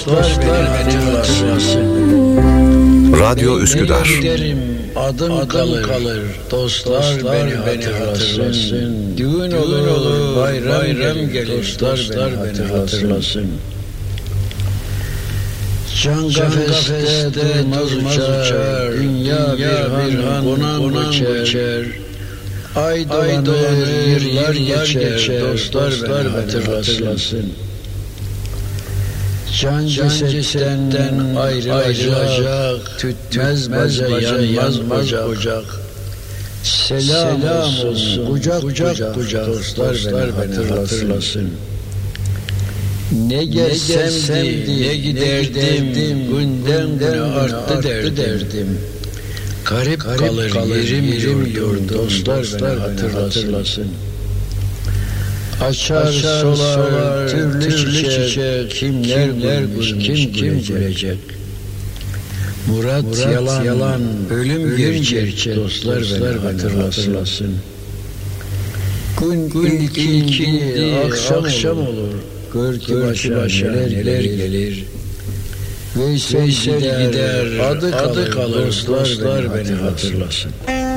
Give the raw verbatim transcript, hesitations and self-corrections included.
dostlar beni hatırlasın. Radyo Üsküdar. Giderim, adım, adım kalır, kalır. Dostlar, dostlar beni, beni hatırlasın. Düğün olur, olur bayram, bayram gelir, dostlar, dostlar beni hatırlasın. hatırlasın. Can kafeste durmaz uçar, dünya bir han konan geçer. Ay dolanır, yıllar geçer, dostlar beni hatırlasın. Can cesetten ayrılacak, tütmez baca yanmaz ocak. Selam olsun, kucak kucak kucak, dostlar beni hatırlasın. Ne gezsemdi, ne giderdim, günden güne arttı derdim. Garip kalır yerim yerim yurt, dostlar beni hatırlasın. Açar solar türlü çiçek, kimler gülmüş, kim kim gülecek. Murat, Murat yalan, yalan, ölüm gerçek, dostlar beni hatırlasın. Gün gün ikindi, akşam, akşam olur, gör ki başa neler, neler gelir. Veysel gider, gider, adı kalır, dostlar, dostlar beni hatırlasın.